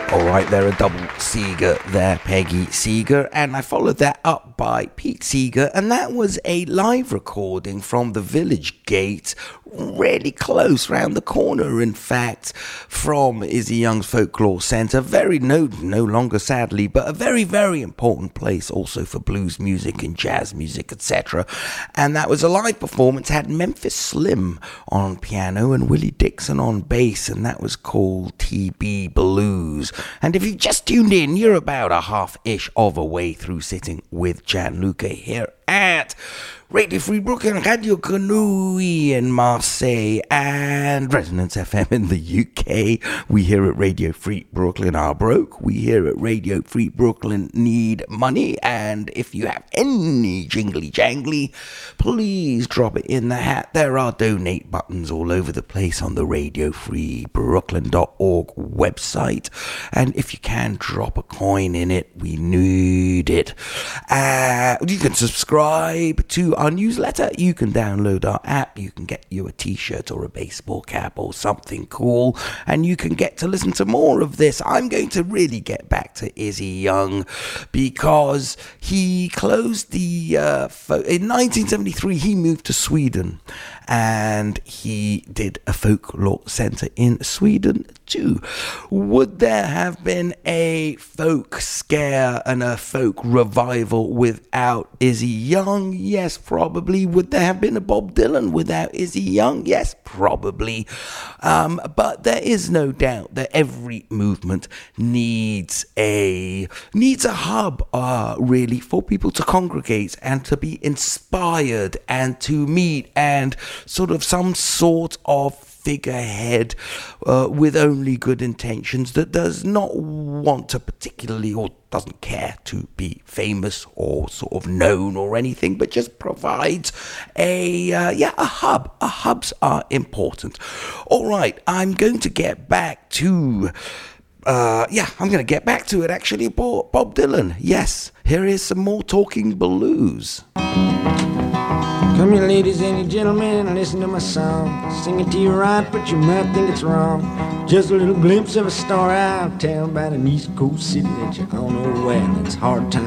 Alright, there, a double Seeger there, Peggy Seeger, and I followed that up by Pete Seeger, and that was a live recording from the Village Gate, really close round the corner, in fact, from Izzy Young's Folklore Centre. No longer sadly, but a very, very important place also for blues music and jazz music, etc. And that was a live performance, had Memphis Slim on piano and Willie Dixon on bass, and that was called TB Blues. And if you've just tuned in, you're about a half-ish of a way through sitting with Gianluca here at Radio Free Brooklyn, Radio Grenouille in Marseille, and Resonance FM in the UK. We here at Radio Free Brooklyn are broke. We here at Radio Free Brooklyn need money. And if you have any jingly jangly, please drop it in the hat. There are donate buttons all over the place on the radiofreebrooklyn.org website. And if you can drop a coin in it, we need it. You can subscribe to our newsletter, you can download our app, you can get you a t-shirt or a baseball cap or something cool, and you can get to listen to more of this. I'm going to really get back to Izzy Young because he closed the in 1973 he moved to Sweden and he did a folklore centre in Sweden too. Would there have been a folk scare and a folk revival without Izzy Young? Yes, probably. Would there have been a Bob Dylan without Izzy Young? Yes, probably. But there is no doubt that every movement needs a hub, really, for people to congregate and to be inspired and to meet, and sort of some sort of figurehead with only good intentions that does not want to particularly or doesn't care to be famous or sort of known or anything, but just provides a hub. Hubs are important. All right, I'm going to get back to it actually. Bob Dylan. Yes, here is some more Talking Blues. Come here, ladies and your gentlemen, and listen to my song. Sing it to you right, but you might think it's wrong. Just a little glimpse of a story I'll tell about an East Coast city that you all know well. It's hard times